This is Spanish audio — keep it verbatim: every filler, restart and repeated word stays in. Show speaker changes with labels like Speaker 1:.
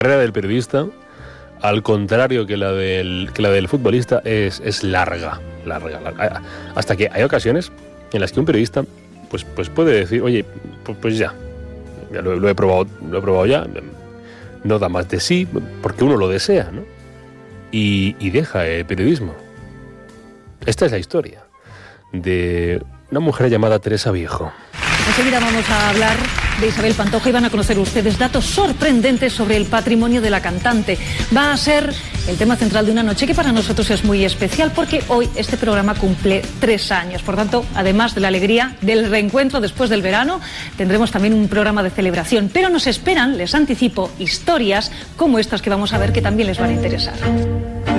Speaker 1: carrera del periodista, al contrario que la del, que la del futbolista, es, es larga, larga, larga. Hasta que hay ocasiones en las que un periodista pues, pues puede decir, oye, pues, pues ya, ya lo, lo, he probado, lo he probado ya, no da más de sí, porque uno lo desea, ¿no? Y, y deja el periodismo. Esta es la historia de una mujer llamada Teresa Viejo.
Speaker 2: Enseguida vamos a hablar de Isabel Pantoja y van a conocer ustedes datos sorprendentes sobre el patrimonio de la cantante. Va a ser el tema central de una noche que para nosotros es muy especial porque hoy este programa cumple tres años. Por tanto, además de la alegría del reencuentro después del verano, tendremos también un programa de celebración. Pero nos esperan, les anticipo, historias como estas que vamos a ver que también les van a interesar.